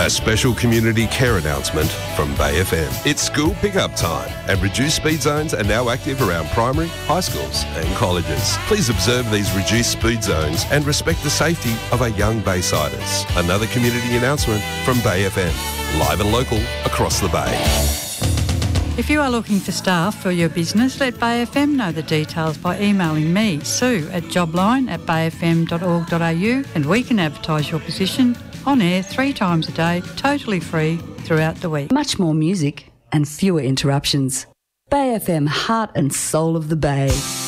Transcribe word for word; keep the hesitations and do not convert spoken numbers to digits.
A special community care announcement from Bay F M. It's school pickup time and reduced speed zones are now active around primary, high schools and colleges. Please observe these reduced speed zones and respect the safety of our young Baysiders. Another community announcement from Bay F M. Live and local across the Bay. If you are looking for staff for your business, let Bay F M know the details by emailing me, Sue, at jobline at bay f m dot org dot a u, and we can advertise your position on air three times a day, totally free throughout the week. Much more music and fewer interruptions. Bay F M, heart and soul of the Bay.